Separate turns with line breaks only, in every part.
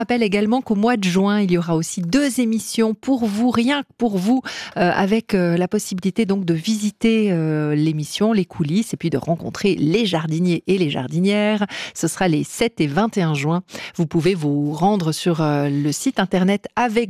rappelle également qu'au mois de juin, il y aura aussi 2 émissions pour vous, rien que pour vous, avec la possibilité donc de visiter l'émission, les coulisses, et puis de rencontrer les jardiniers et les jardinières. Ce sera les 7 et 21 juin. Vous pouvez vous rendre sur le site internet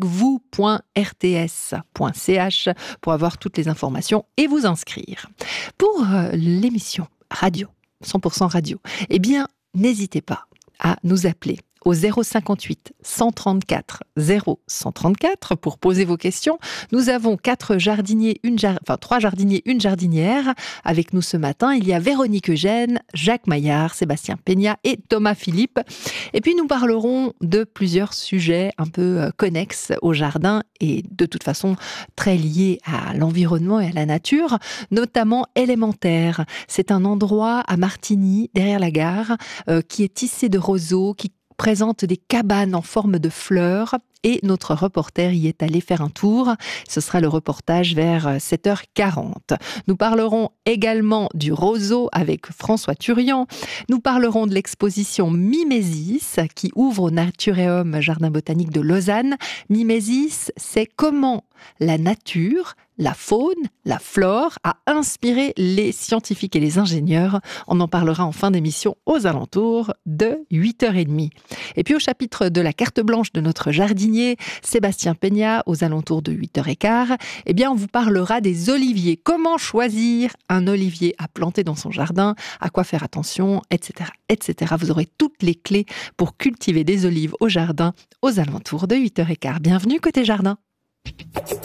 avecvous.rts.ch pour avoir toutes les informations et vous inscrire. Pour l'émission radio, 100% radio, eh bien, n'hésitez pas à nous appeler au 058 134 0134 pour poser vos questions. Nous avons 3 jardiniers, une jardinière. Avec nous ce matin, il y a Véronique Eugène, Jacques Maillard, Sébastien Peña et Thomas Philippe. Et puis nous parlerons de plusieurs sujets un peu connexes au jardin et de toute façon très liés à l'environnement et à la nature, notamment Élémentaire. C'est un endroit à Martigny, derrière la gare, qui est tissé de roseaux, qui présente des cabanes en forme de fleurs et notre reporter y est allé faire un tour. Ce sera le reportage vers 7h40. Nous parlerons également du roseau avec François Turian. Nous parlerons de l'exposition Mimesis qui ouvre au Natureum Jardin botanique de Lausanne. Mimesis, c'est comment la nature, la faune, la flore a inspiré les scientifiques et les ingénieurs. On en parlera en fin d'émission aux alentours de 8h30. Et puis au chapitre de la carte blanche de notre jardinier, Sébastien Peña, aux alentours de 8h15, eh bien on vous parlera des oliviers. Comment choisir un olivier à planter dans son jardin, à quoi faire attention, etc., etc. Vous aurez toutes les clés pour cultiver des olives au jardin aux alentours de 8h15. Bienvenue côté jardin.